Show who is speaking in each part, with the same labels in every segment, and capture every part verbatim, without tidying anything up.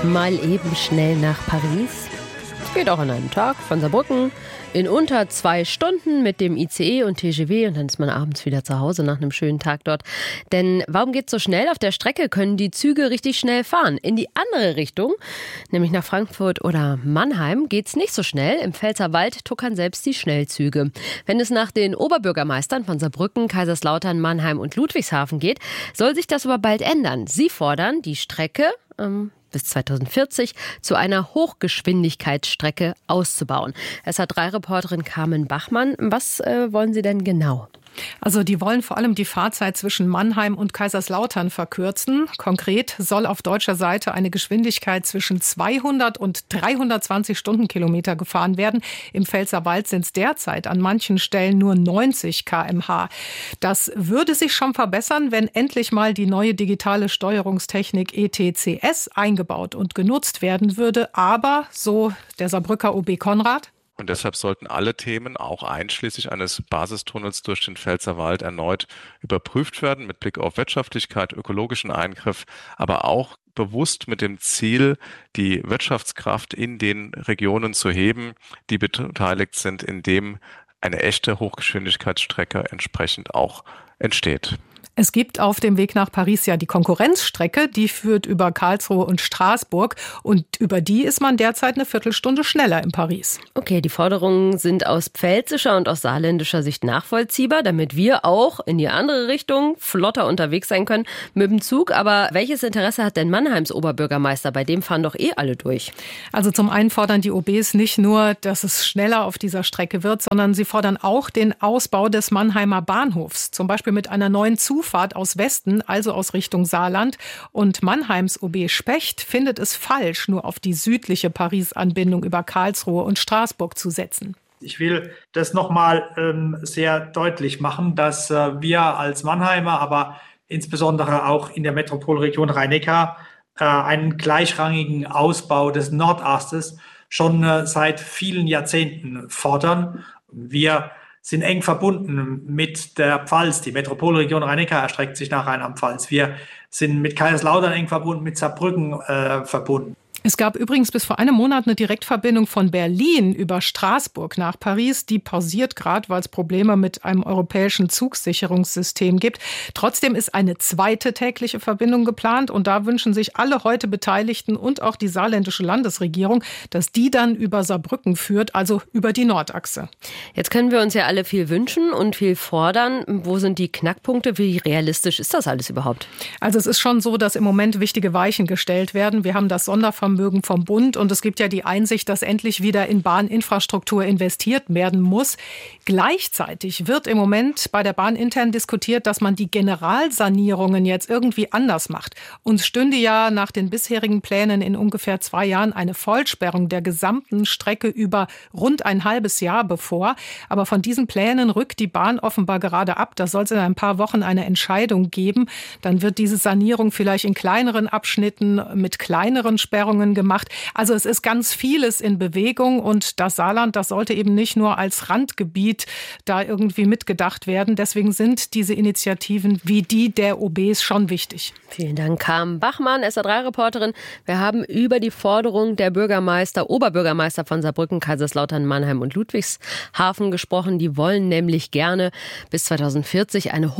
Speaker 1: Mal eben schnell nach Paris. Geht auch an einem Tag von Saarbrücken in unter zwei Stunden mit dem I C E und T G V und dann ist man abends wieder zu Hause nach einem schönen Tag dort. Denn warum geht's so schnell? Auf der Strecke können die Züge richtig schnell fahren. In die andere Richtung, nämlich nach Frankfurt oder Mannheim, geht's nicht so schnell. Im Pfälzerwald tuckern selbst die Schnellzüge. Wenn es nach den Oberbürgermeistern von Saarbrücken, Kaiserslautern, Mannheim und Ludwigshafen geht, soll sich das aber bald ändern. Sie fordern die Strecke ähm, bis zweitausendvierzig zu einer Hochgeschwindigkeitsstrecke auszubauen. S A drei Reporterin Carmen Bachmann, was äh, wollen Sie denn genau?
Speaker 2: Also die wollen vor allem die Fahrzeit zwischen Mannheim und Kaiserslautern verkürzen. Konkret soll auf deutscher Seite eine Geschwindigkeit zwischen zweihundert und dreihundertzwanzig Stundenkilometer gefahren werden. Im Pfälzerwald sind es derzeit an manchen Stellen nur neunzig Kilometer pro Stunde. Das würde sich schon verbessern, wenn endlich mal die neue digitale Steuerungstechnik E T C S eingebaut und genutzt werden würde. Aber, so der Saarbrücker O B Konrad,
Speaker 3: und deshalb sollten alle Themen, auch einschließlich eines Basistunnels durch den Pfälzerwald, erneut überprüft werden mit Blick auf Wirtschaftlichkeit, ökologischen Eingriff, aber auch bewusst mit dem Ziel, die Wirtschaftskraft in den Regionen zu heben, die beteiligt sind, indem eine echte Hochgeschwindigkeitsstrecke entsprechend auch entsteht.
Speaker 2: Es gibt auf dem Weg nach Paris ja die Konkurrenzstrecke, die führt über Karlsruhe und Straßburg und über die ist man derzeit eine Viertelstunde schneller in Paris.
Speaker 1: Okay, die Forderungen sind aus pfälzischer und aus saarländischer Sicht nachvollziehbar, damit wir auch in die andere Richtung flotter unterwegs sein können mit dem Zug. Aber welches Interesse hat denn Mannheims Oberbürgermeister? Bei dem fahren doch eh alle durch.
Speaker 2: Also zum einen fordern die O Bs nicht nur, dass es schneller auf dieser Strecke wird, sondern sie fordern auch den Ausbau des Mannheimer Bahnhofs, zum Beispiel mit einer neuen Zufahrt aus Westen, also aus Richtung Saarland. Und Mannheims O B Specht findet es falsch, nur auf die südliche Paris-Anbindung über Karlsruhe und Straßburg zu setzen.
Speaker 4: Ich will das nochmal ähm, sehr deutlich machen, dass äh, wir als Mannheimer, aber insbesondere auch in der Metropolregion Rhein-Neckar äh, einen gleichrangigen Ausbau des Nordastes schon äh, seit vielen Jahrzehnten fordern. Wir sind eng verbunden mit der Pfalz. Die Metropolregion Rhein-Neckar erstreckt sich nach Rheinland-Pfalz. Wir sind mit Kaiserslautern eng verbunden, mit Saarbrücken äh, verbunden.
Speaker 2: Es gab übrigens bis vor einem Monat eine Direktverbindung von Berlin über Straßburg nach Paris. Die pausiert gerade, weil es Probleme mit einem europäischen Zugsicherungssystem gibt. Trotzdem ist eine zweite tägliche Verbindung geplant. Und da wünschen sich alle heute Beteiligten und auch die saarländische Landesregierung, dass die dann über Saarbrücken führt, also über die Nordachse.
Speaker 1: Jetzt können wir uns ja alle viel wünschen und viel fordern. Wo sind die Knackpunkte? Wie realistisch ist das alles überhaupt?
Speaker 2: Also es ist schon so, dass im Moment wichtige Weichen gestellt werden. Wir haben das Sondervermögen vom Bund und es gibt ja die Einsicht, dass endlich wieder in Bahninfrastruktur investiert werden muss. Gleichzeitig wird im Moment bei der Bahn intern diskutiert, dass man die Generalsanierungen jetzt irgendwie anders macht. Uns stünde ja nach den bisherigen Plänen in ungefähr zwei Jahren eine Vollsperrung der gesamten Strecke über rund ein halbes Jahr bevor. Aber von diesen Plänen rückt die Bahn offenbar gerade ab. Da soll es in ein paar Wochen eine Entscheidung geben. Dann wird diese Sanierung vielleicht in kleineren Abschnitten mit kleineren Sperrungen gemacht. Also es ist ganz vieles in Bewegung und das Saarland, das sollte eben nicht nur als Randgebiet da irgendwie mitgedacht werden. Deswegen sind diese Initiativen wie die der O Bs schon wichtig.
Speaker 1: Vielen Dank, Carmen Bachmann, S A drei Reporterin. Wir haben über die Forderung der Bürgermeister, Oberbürgermeister von Saarbrücken, Kaiserslautern, Mannheim und Ludwigshafen gesprochen. Die wollen nämlich gerne bis zweitausendvierzig eine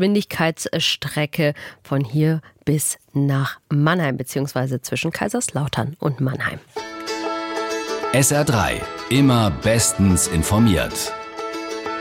Speaker 1: Hochgeschwindigkeitsstrecke von hier bis nach Mannheim, beziehungsweise zwischen Kaiserslautern und Mannheim.
Speaker 5: S R drei, immer bestens informiert.